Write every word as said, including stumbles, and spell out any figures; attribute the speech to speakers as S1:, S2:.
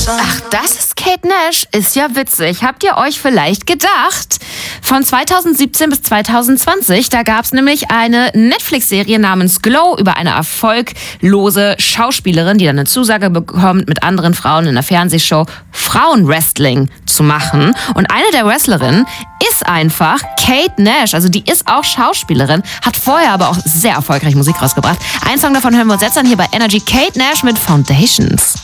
S1: Ach, das ist Kate Nash. Ist ja witzig. Habt ihr euch vielleicht gedacht? Von zweitausendsiebzehn bis zweitausendzwanzig, da gab es nämlich eine Netflix-Serie namens Glow über eine erfolglose Schauspielerin, die dann eine Zusage bekommt, mit anderen Frauen in der Fernsehshow Frauenwrestling zu machen. Und eine der Wrestlerinnen ist einfach Kate Nash. Also die ist auch Schauspielerin, hat vorher aber auch sehr erfolgreich Musik rausgebracht. Einen Song davon hören wir uns jetzt an hier bei Energy. Kate Nash mit Foundations.